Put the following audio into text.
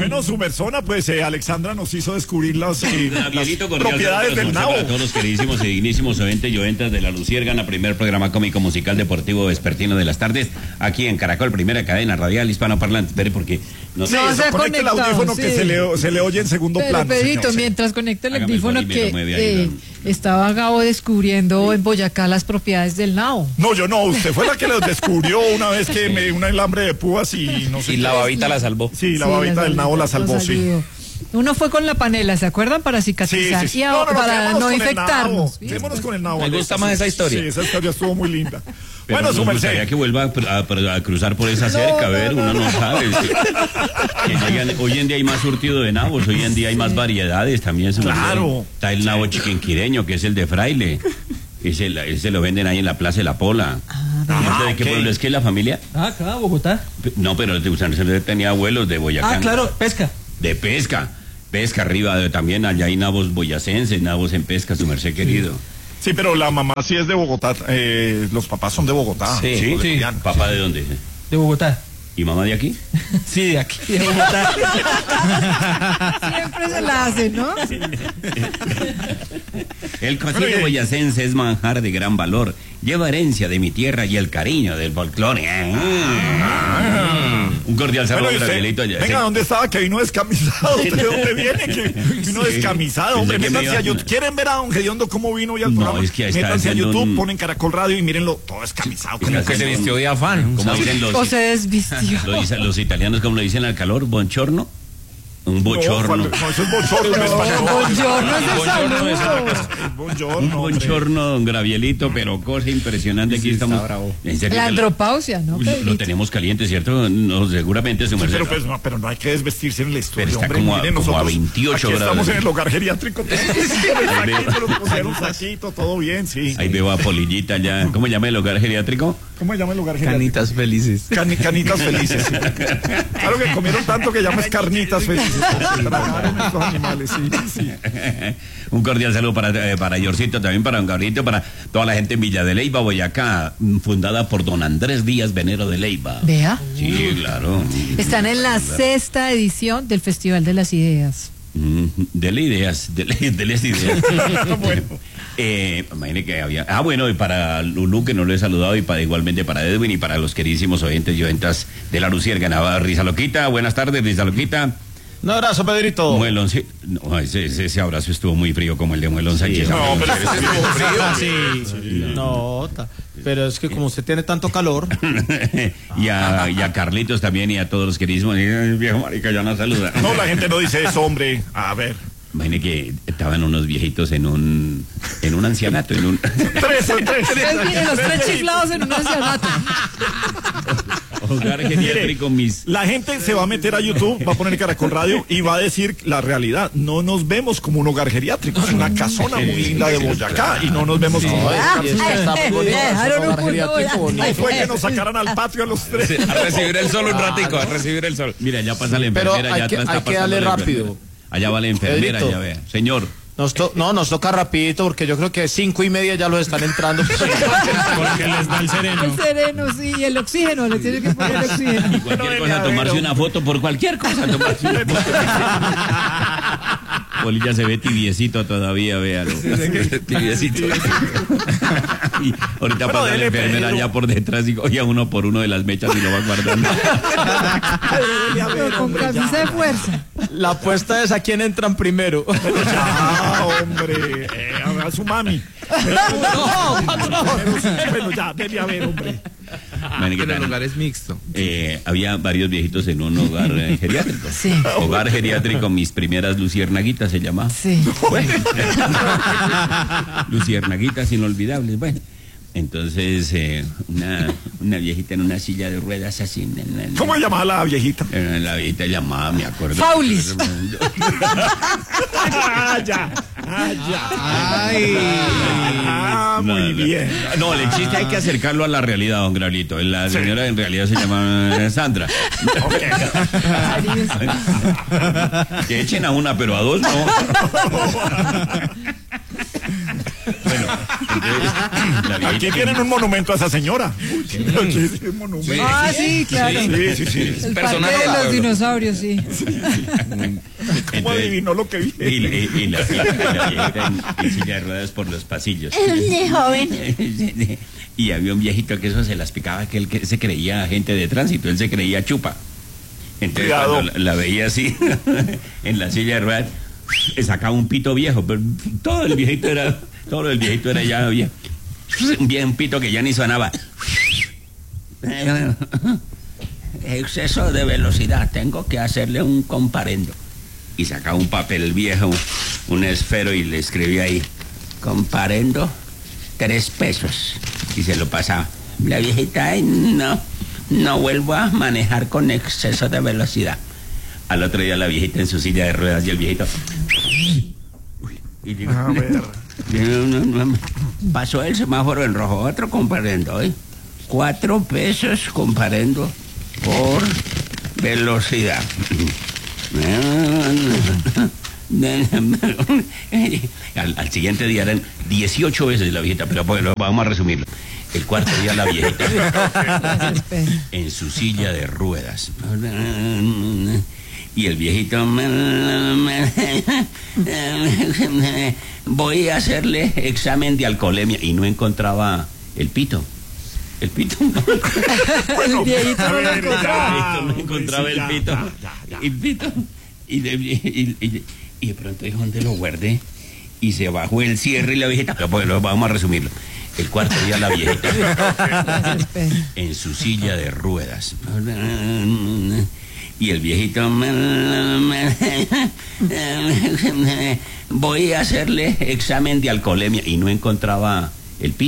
Bueno, su persona, pues Alexandra nos hizo descubrir las propiedades del nabo. A todos los queridísimos y dignísimos oyentes y oyentas de La Luciérgana, primer programa cómico musical deportivo vespertino de las tardes, aquí en Caracol, primera cadena radial hispanoparlante. Espere, porque no sé, se conecta el audífono, sí, que se le oye en segundo plano. Pedrito, mientras conecta el audífono, que estaba Gabo descubriendo en Boyacá las propiedades del nabo. No, yo no, usted fue la que los descubrió una vez que me dio un alambre de púas y no sé. Y la babita la salvó. Sí, la babita del nabo la salvó, sí. Uno fue con la panela, ¿se acuerdan? Para cicatrizar. Sí. Y para no infectarnos. Quedémonos con el nabo. Me gusta más esa historia. Sí, esa historia estuvo muy linda. Pero bueno, su merced, que vuelva a cruzar por esa cerca, a ver, uno no sabe. Hoy en día hay más surtido de nabos, hoy en día hay más variedades también. Claro. Está el nabo chiquinquireño, que es el de Fraile. Ese lo venden ahí en la Plaza de la Pola. ¿De qué pueblo es que es la familia? Acá, Bogotá. No, pero usted tenía abuelos de Boyacá. Claro, pesca. De pesca arriba, también allá hay nabos boyacenses, nabos en pesca, su merced querido. Sí, pero la mamá sí es de Bogotá, los papás son de Bogotá. Sí. ¿Papá de dónde? De Bogotá. ¿Y mamá de aquí? Sí, de aquí, de Bogotá. Siempre se la hace, ¿no? Sí. El cocido boyacense es manjar de gran valor. Lleva herencia de mi tierra y el cariño del folclore. Un cordial saludo, Gabrielito. Venga, ¿dónde estaba que vino descamisado? ¿De dónde viene que vino descamisado? Hombre, métanse a YouTube. ¿Quieren ver a don Gediondo cómo vino ya al programa? Es que métanse a YouTube, ponen Caracol Radio y mírenlo todo descamisado. Como que se vistió de afán. Como dicen o se desvistió. Los italianos, como le dicen al calor, bonchorno. Un bochorno. No, eso es bochorno en español. Bochorno es de salud. Un bochorno, don Gravielito, pero cosa impresionante. Aquí estamos. La andropausia, ¿no? Lo tenemos caliente, ¿cierto? No, seguramente se merece. Pero no hay que desvestirse en el estudio. Pero está como a 28 grados. Estamos en el hogar geriátrico. Todo bien, sí. Ahí veo a Polillita ya. ¿Cómo llama el hogar geriátrico? ¿Cómo se llama el hogar geriátrico? Canitas felices. Canitas felices. Claro que comieron tanto que llamas carnitas felices. Estos animales, sí. Un cordial saludo para Yorcito, también para don Gabrielito, para toda la gente en Villa de Leyva, Boyacá, fundada por don Andrés Díaz Venero de Leyva. Vea. Sí, claro. Están en la 6ª edición del Festival de las Ideas. Dele ideas. Bueno. Imagínate que había. Bueno, y para Lulú, que no lo he saludado, y igualmente para Edwin y para los queridísimos oyentes y oyentas de La Luciérgana. Risa Loquita, buenas tardes, Risa Loquita. Un abrazo, Pedrito. Muelón, sí. No, ese abrazo estuvo muy frío como el de Muelón Sánchez. No, pero ese estuvo frío. Sí. No, pero es que como usted tiene tanto calor. y a Carlitos también y a todos los queridísimos. Viejo marica, ya no saluda. No, la gente no dice eso, hombre. A ver. Imagine que estaban unos viejitos en un ancianato, Los tres chiflados en un ancianato. Hogar geriátrico mis. La gente se va a meter a YouTube, va a poner Caracol Radio y va a decir la realidad. No nos vemos como un hogar geriátrico, es una casona muy linda de Boyacá y no nos vemos como no fue que nos sacaran al patio a los tres. A recibir el sol un ratico, a recibir el sol. Mira, ya pasa la enfermera. Pero hay que darle rápido. Allá va la enfermera, Pedrito, ya vea. Señor. Nos toca rapidito porque yo creo que 5:30 ya los están entrando. Porque les da el sereno. El sereno, sí, y el oxígeno, le tiene que poner el oxígeno. Y cualquier cosa, tomarse una foto por cualquier cosa, tomarse una foto. Polilla se ve tibiecito todavía, véalo. Tibiecito. Y ahorita pasa la enfermera allá por detrás y coge a uno por uno de las mechas y lo va guardando. Pero con camisa de fuerza. La apuesta es a quién entran primero. Hombre, a su mami. Bueno, ya, debe haber, hombre. Que el hogar es mixto. Había varios viejitos en un hogar geriátrico. Sí. Hogar geriátrico, mis primeras luciernaguitas se llamaba. Sí. Bueno. Luciernaguitas inolvidables, bueno. Entonces, una viejita en una silla de ruedas así. ¿Cómo se llamaba la viejita? La viejita llamaba, me acuerdo. Faulis. Muy bien. No, el chiste hay que acercarlo a la realidad, don Graulito. La señora en realidad se llama Sandra. Que echen a una, pero a dos no. Bueno, entonces, la viejita- Aquí tienen un monumento a esa señora. Aquí sí, un monumento. Ah, sí, claro. Sí. El parque de los dinosaurios, sí. ¿Cómo Entonces, adivinó lo que vi? y la viejita en silla de ruedas por los pasillos. De joven. Y había un viejito que eso se las picaba, que él que se creía agente de tránsito, él se creía chupa. Entonces Cuidado. cuando la veía así en la silla de ruedas, sacaba un pito viejo, pero todo el viejito era ya viejo. Un pito que ya ni sonaba. Exceso de velocidad, tengo que hacerle un comparendo. Y sacaba un papel viejo, un esfero, y le escribía ahí, comparendo 3 pesos. Y se lo pasaba. La viejita, ay, no vuelvo a manejar con exceso de velocidad. Al otro día la viejita en su silla de ruedas y el viejito. Y digo, A ver. no, pasó el semáforo en rojo, otro comparendo, ¿eh? 4 pesos comparendo por velocidad. Al siguiente día eran 18 veces la viejita, pero bueno, vamos a resumirlo. El cuarto día la viejita en su silla de ruedas. Y el viejito, voy a hacerle examen de alcoholemia, y no encontraba el pito. El pito Bueno, El viejito a no lo ver, encontraba. no encontraba el pito. El pito. Y de pronto dijo, ¿dónde lo guardé? Y se bajó el cierre y la viejita. Pero bueno, vamos a resumirlo. El cuarto día la viejita en su silla de ruedas. Y el viejito, voy a hacerle examen de alcoholemia, y no encontraba el pito.